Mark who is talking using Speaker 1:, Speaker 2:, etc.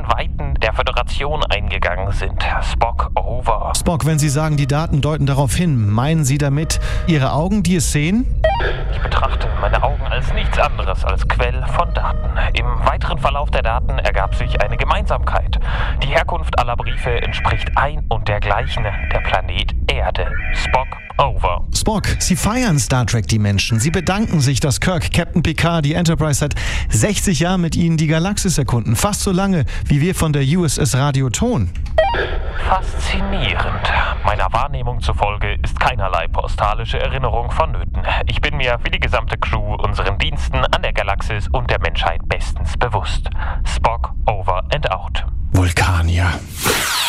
Speaker 1: Weiten der Föderation eingegangen sind. Spock over.
Speaker 2: Spock, wenn Sie sagen, die Daten deuten darauf hin, meinen Sie damit Ihre Augen, die es sehen?
Speaker 1: Ich betrachte meine Augen als nichts anderes als Quell von Daten. Im weiteren Verlauf der Daten ergab sich eine Gemeinsamkeit. Die Herkunft aller Briefe entspricht ein und dergleichen, der Planet Erde. Spock over.
Speaker 2: Spock, Sie feiern Star Trek, die Menschen. Sie bedanken sich, dass Kirk, Captain Picard, die Enterprise seit 60 Jahren mit Ihnen die Galaxis erkunden. Fast so lange, wie wir von der USS Radioton.
Speaker 1: Faszinierend. Meiner Wahrnehmung zufolge ist keinerlei postalische Erinnerung vonnöten. Ich bin mir wie die gesamte Crew unseren Diensten an der Galaxis und der Menschheit bestens bewusst. Spock over and out.
Speaker 2: Vulkanier.